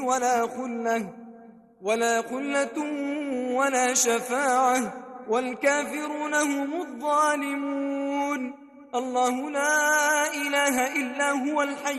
ولا خلة ولا شفاعة، والكافرون هم الظالمون. الله لا إله إلا هو الحي